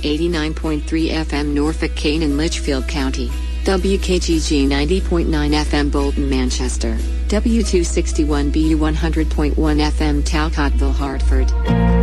89.3 FM Norfolk, Kane and Litchfield County, WKGG 90.9 FM Bolton, Manchester, W261BU 100.1 FM Talcottville, Hartford.